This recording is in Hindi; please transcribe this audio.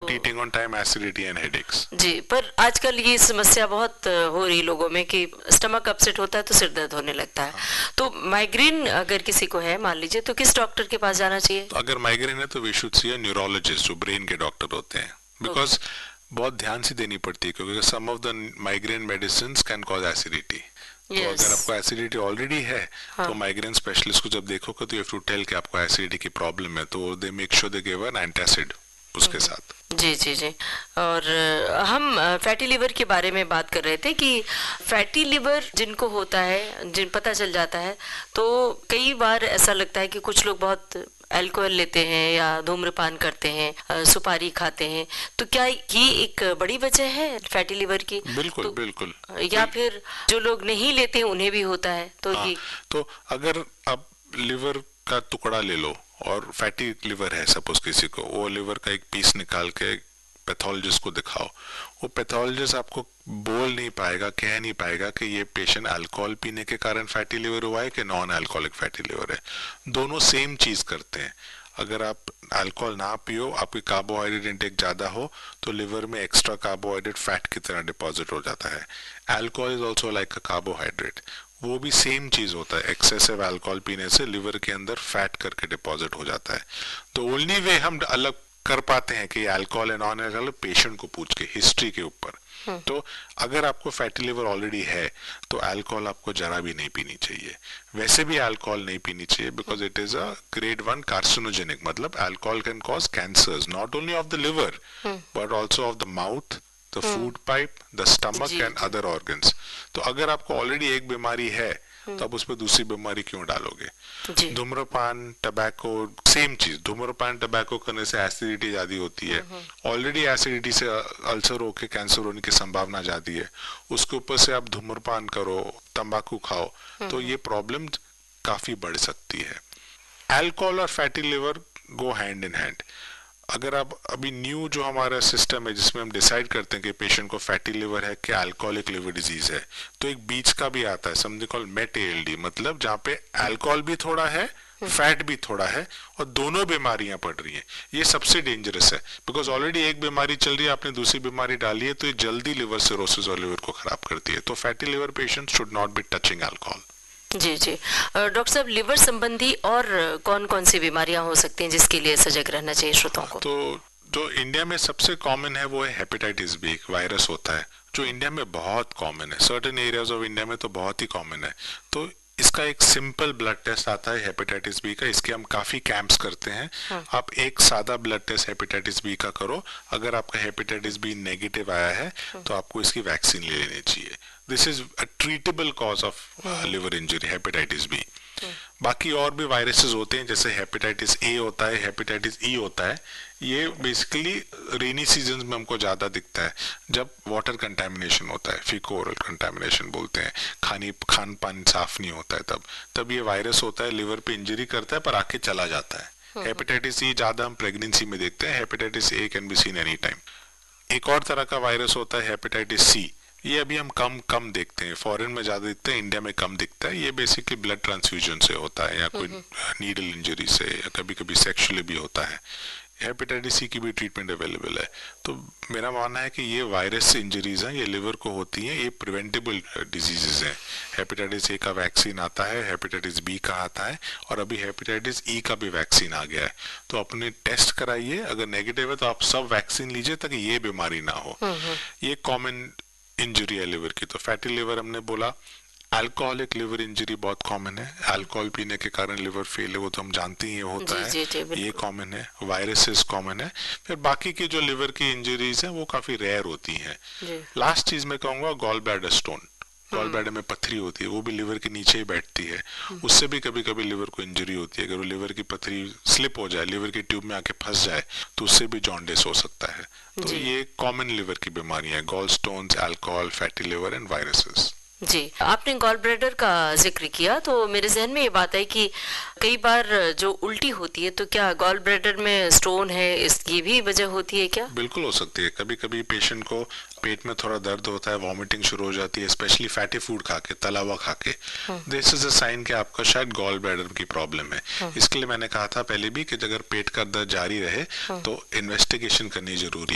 Not eating on time, acidity and headaches. जी, पर आजकल ये समस्या बहुत हो रही लोगों में कि स्टमक अपसेट होता है तो सिर दर्द होने लगता है। तो माइग्रेन अगर किसी को है मान लीजिए, तो किस डॉक्टर के पास जाना चाहिए? तो अगर माइग्रेन है तो we should see a neurologist, जो ब्रेन के डॉक्टर होते हैं, बिकॉज बहुत ध्यान से देनी पड़ती है, क्योंकि सम of the migraine medicine can cause acidity. तो अगर आपको एसिडिटी ऑलरेडी है तो माइग्रेन स्पेशलिस्ट को जब देखोगे तो यू हैव टू टेल कि आपको एसिडिटी की प्रॉब्लम है, तो they make sure they give an antacid उसके साथ। जी जी जी। और हम फैटी लिवर के बारे में बात कर रहे थे कि फैटी लिवर जिनको होता है, जिन पता चल जाता है, तो कई बार ऐसा लगता है कि कुछ लोग बहुत अल्कोहल लेते हैं या धूम्रपान करते हैं, सुपारी खाते हैं, तो क्या ये एक बड़ी वजह है फैटी लिवर की? बिल्कुल तो, बिल्कुल। या फिर जो लोग नहीं लेते हैं उन्हें भी होता है? तो ये तो अगर आप लिवर का टुकड़ा ले लो और फैटी लिवर है सपोज किसी को, वो लिवर का एक पीस निकाल के पैथोलॉजिस्ट को दिखाओ, वो पैथोलॉजिस्ट आपको बोल नहीं पाएगा, कह नहीं पाएगा कि ये पेशेंट अल्कोहल पीने के कारण फैटी लिवर हुआ है कि नॉन अल्कोहलिक फैटी लिवर है। दोनों सेम चीज करते हैं। अगर आप अल्कोहल ना पियो, आपकी कार्बोहाइड्रेट इंटेक ज्यादा हो, तो लिवर में एक्स्ट्रा कार्बोहाइड्रेट फैट की तरह डिपॉजिट हो जाता है। Alcohol is also like a carbohydrate, वो भी सेम चीज होता है। एक्सेसिव अल्कोहल पीने से लिवर के अंदर फैट करके डिपॉजिट हो जाता है। तो ओनली वे हम अलग कर पाते हैं कि अल्कोहल है नॉन अल्कोहल, पेशेंट को पूछ के हिस्ट्री के ऊपर। तो अगर आपको फैटी लिवर ऑलरेडी है तो अल्कोहल आपको जरा भी नहीं पीनी चाहिए। वैसे भी अल्कोहल नहीं पीनी चाहिए because it is a grade 1 carcinogenic, मतलब alcohol can cause cancers not only of the liver but also of the mouth, the food pipe, the stomach and other organs. तो अगर आपको ऑलरेडी एक बीमारी है तो आप उस पर दूसरी बीमारी क्यों डालोगे? धूम्रपान, टबैको, सेम चीज। धूम्रपान टबैको करने से एसिडिटी ज्यादा होती है, ऑलरेडी एसिडिटी से अल्सर होके कैंसर होने की संभावना ज्यादा है, उसके ऊपर से आप धूम्रपान करो, तंबाकू खाओ, तो ये प्रॉब्लम काफी बढ़ सकती है। अल्कोहल और fatty liver go hand in hand. अगर आप अभी न्यू जो हमारा सिस्टम है जिसमें हम डिसाइड करते हैं कि पेशेंट को फैटी लिवर है कि अल्कोहलिक लिवर डिजीज है, तो एक बीच का भी आता है समथिंग कॉल्ड मेट एएलडी, मतलब जहाँ पे अल्कोहल भी थोड़ा है, फैट भी थोड़ा है, और दोनों बीमारियां पड़ रही हैं। ये सबसे डेंजरस है बिकॉज ऑलरेडी एक बीमारी चल रही है, आपने दूसरी बीमारी डाली है, तो ये जल्दी लिवर सिरोसिस और लिवर को खराब करती है। तो fatty liver patient should not be touching alcohol. Ji ji. Doctor साहब, लिवर संबंधी और कौन कौन सी बीमारियां हो सकती हैं जिसके लिए सजग रहना चाहिए श्रोताओं को? तो जो इंडिया में सबसे कॉमन है वो है हेपेटाइटिस बी, एक वायरस होता है जो इंडिया में बहुत कॉमन है, सर्टेन एरियाज ऑफ इंडिया में तो बहुत ही कॉमन है। तो इसका एक सिंपल ब्लड टेस्ट आता है हेपेटाइटिस बी का, इसके हम काफी कैंप्स करते हैं। आप एक सादा ब्लड टेस्ट हेपेटाइटिस बी का करो, अगर आपका हेपेटाइटिस बी नेगेटिव आया है तो आपको इसकी वैक्सीन ले लेनी चाहिए। This is a treatable cause of liver injury, hepatitis B. बाकी और भी वायरसेस होते हैं, जैसे हेपेटाइटिस ए होता है, हेपेटाइटिस ई होता है। ये बेसिकली रेनी सीजन में हमको ज्यादा दिखता है जब वाटर कंटामिनेशन होता है, फीको ओरल कंटामिनेशन बोलते हैं, खान पान साफ नहीं होता है, तब ये वायरस होता है, लिवर पे इंजरी करता है पर आके चला जाता है। हेपेटाइटिस ई ज्यादा हम प्रेगनेंसी में देखते हैं, hepatitis A can be seen any time. एक और तरह का वायरस होता है हेपेटाइटिस सी, ये अभी हम कम देखते हैं, फॉरेन में ज्यादा दिखता है, इंडिया में कम दिखता है। ये बेसिकली ब्लड ट्रांसफ्यूजन से होता है या कोई नीडल इंजरी से, या कभी कभी सेक्सुअली भी होता है। हेपेटाइटिस सी की भी ट्रीटमेंट अवेलेबल है। तो मेरा मानना है कि ये वायरस से इंजरीज हैं, ये लिवर को होती हैं, ये प्रिवेंटेबल डिजीजेस हैं। हेपेटाइटिस ए का वैक्सीन आता है, हेपेटाइटिस बी का आता है, और अभी हेपेटाइटिस ई का भी वैक्सीन आ गया है। तो अपने टेस्ट कराइए, अगर नेगेटिव है तो आप सब वैक्सीन लीजिए ताकि ये बीमारी ना हो। ये कॉमन इंजरी है लिवर की। तो फैटी लिवर हमने बोला, अल्कोहलिक लिवर इंजरी बहुत कॉमन है, अल्कोहल पीने के कारण लिवर फेल है, वो तो हम जानते ही होता है, ये कॉमन है। वायरसेस कॉमन है। फिर बाकी की जो लिवर की इंजरीज हैं वो काफी रेयर होती हैं। लास्ट चीज मैं कहूंगा gall bladder stone, gall bladder में पथरी होती है, वो भी लिवर के नीचे ही बैठती है, उससे भी कभी कभी लिवर को इंजरी होती है। अगर वो लिवर की पथरी स्लिप हो जाए, लिवर की ट्यूब में आके फंस जाए, तो उससे भी जॉन्डिस हो सकता है। तो ये कॉमन लिवर की बीमारियां, gall stones, alcohol, fatty liver and viruses. जी, आपने गॉल ब्लैडर का जिक्र किया तो मेरे जहन में ये बात है कि कई बार जो उल्टी होती है, तो क्या गॉल ब्लैडर में स्टोन है, ये भी वजह होती है क्या? बिल्कुल हो सकती है। कभी कभी पेशेंट को पेट में थोड़ा दर्द होता है, वॉमिटिंग शुरू हो जाती है, स्पेशली फैटी फूड खा के, तला हुआ खा के, दिस इज अ साइन कि आपका शायद गॉल ब्लैडर की प्रॉब्लम है। इसके लिए मैंने कहा था पहले भी कि अगर पेट का दर्द जारी रहे तो इन्वेस्टिगेशन करनी जरूरी